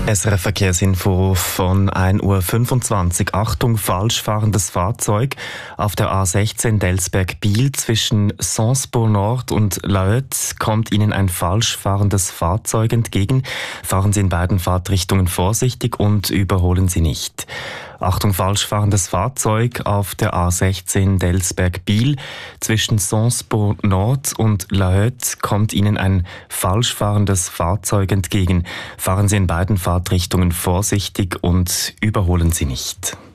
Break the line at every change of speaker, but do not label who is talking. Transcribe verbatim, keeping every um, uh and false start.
S R F-Verkehrsinfo von ein Uhr fünfundzwanzig. Achtung, falsch fahrendes Fahrzeug. Auf der A sechzehn Delsberg-Biel zwischen Sansbourg-Nord und Laöth kommt Ihnen ein falsch fahrendes Fahrzeug entgegen. Fahren Sie in beiden Fahrtrichtungen vorsichtig und überholen Sie nicht. Achtung, falsch fahrendes Fahrzeug auf der A sechzehn Delsberg-Biel. Zwischen Sansbourg-Nord und Laöth kommt Ihnen ein falsch fahrendes Fahrzeug entgegen. Fahren Sie in beiden Fahrtrichtungen vorsichtig und überholen Sie nicht.